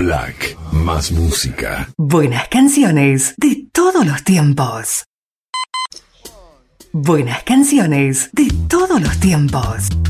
Black, más música. Buenas canciones de todos los tiempos. Buenas canciones de todos los tiempos.